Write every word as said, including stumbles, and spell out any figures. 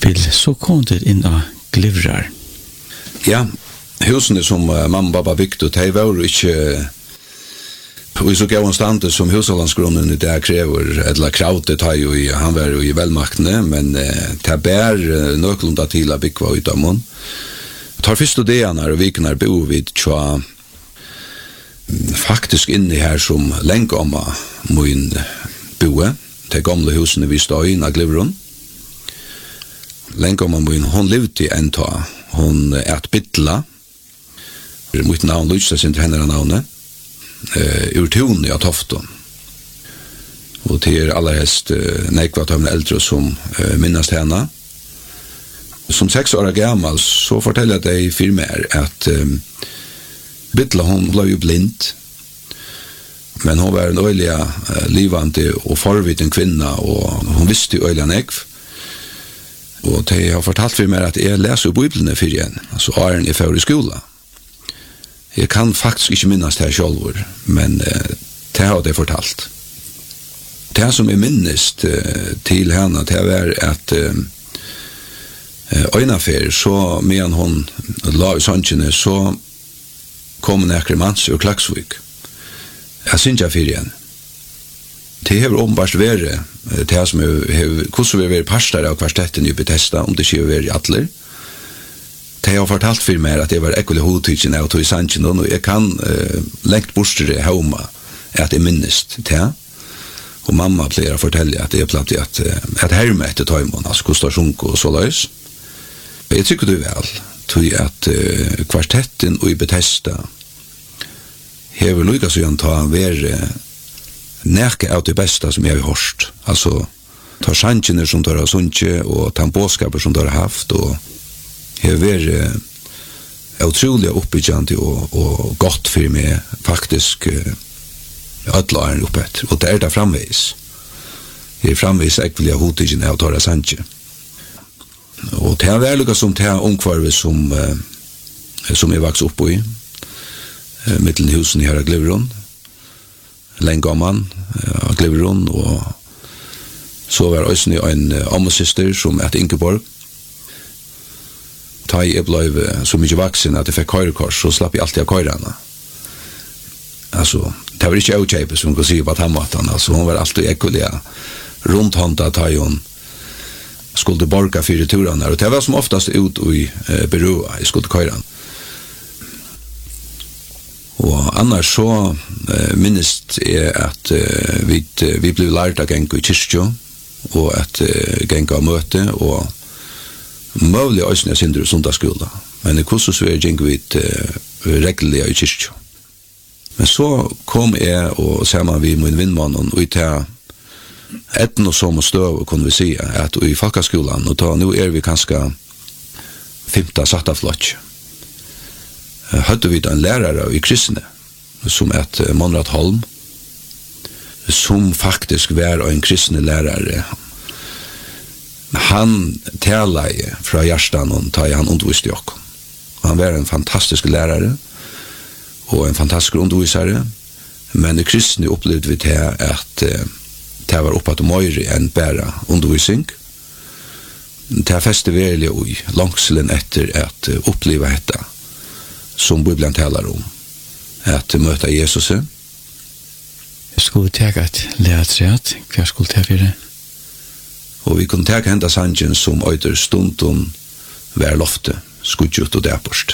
Bill, så kom det inn av glivrar. Ja, husene som uh, mamma og pappa bygde, de var jo ikke og så gav en stande som hushollandsgrunnen i det krever, eller krautet har jo i, han var jo i velmaktene, men uh, det bær uh, nøklunda til å bygge ut av mån. Tar første ideene og vikene er bo vid tja faktisk inne her som lenge om min boe, de gamle husene vi stod inn av glivron. Lenge om min, hun levde i en ta, hun et bittla, mitt navn lyste sin til henne navnet, Uh, ur tun i Tofton. Og til allerhelst uh, nekva av en eldre som uh, minnast henne. Som seks år gammal så forteller jeg deg for mer at um, Bittla hon ble jo blind, men hon var en øyelig uh, livande og forviten kvinna, og hon visste jo øyelig nekv. Og de har fortalt for mer at jeg leser jo Bibelene for igjen, altså åren jeg fører i skola. Jeg kan faktisk ikke minnes det selv, men uh, det har de fortalt. Det som jeg minnes uh, til henne, det var at uh, øynafer, så medan hun la i sannsjene, så kom en ekre mans ur Klaksvik. Jeg synes jeg fyrir igjen. Det har åpenbart vært det som har, hvordan vi har vært parstere av kvartetten i Bethesda, om det ikke har vært i atler. Det har fortalt for meg at jeg var ekkelig hodtidsen av tog i sannsjen, og jeg kan uh, lengt bortere hjemme at jeg minnest det. Og mamma pleier å fortelle at jeg platt at, uh, at herme etter tøymon, altså kostasjonk og så løs. Jeg tykker du vel, tog at uh, kvartetten og i Bethesda hever lykkes å ta være nærke av det beste som jeg har hørt. Altså, ta sannsjene som tar av sunnkje, og ta båskaper som tar har haft, og har vært utrolig oppbyggende og, og godt for meg faktisk ødelaren uh, oppett. Og det er det framvis. Det er framvis ekkelig av hodtidgen av Torra Sanchez. Og det er veldig som det er omkvarvet som, uh, som jeg vokste opp i. Uh, Mittelen husen i her av Glivron. Lenge om han uh, av Glivron. Og så var også en uh, ammesister som het Ingeborg. Ta jeg ble så mye vaksen at jeg fikk køyrekors, så slapp jeg alltid av køyrene. Altså, det var ikke avkjøpet som hun kunne si på tannmaten. Altså, hun var alltid ekkelig rundt hånda ta hun skulle borga fire turene. Og det var som oftast ut i eh, Berua, i skulle køyrene. Og annars så eh, minnest jeg at eh, vi, vi ble lært av geng i kyrkjø, og at eh, geng av møte, og møvlig øyne jeg synder i sundagsskola, men i kursus så er jeg vidt uh, reglelig i kyrkja. Men så kom jeg og sammen vi min vinnmannen og til etten og som og støv, kunne vi si, at i folkeskolen, og da nå er vi kanskje femta satta flott, uh, hadde vi en lærere i kristne, som et uh, Monrad Holm, som faktisk var en kristne lærere. Han talar fra hjärtan och tar han undervisade oss. Han var en fantastisk lärare och en fantastisk undervisare. Men i kristne upplevde vi det att det var uppåt och mer än bara undervisning. Det fäste väl i långselen efter att uppleva detta som Bibeln talar om. Att möta Jesus. Jeg skulle tega et læretræt. Hva skulle tega for det? Og vi kunne tega henda sangen som øyder stunden hver lofte, skudgjut og derpost.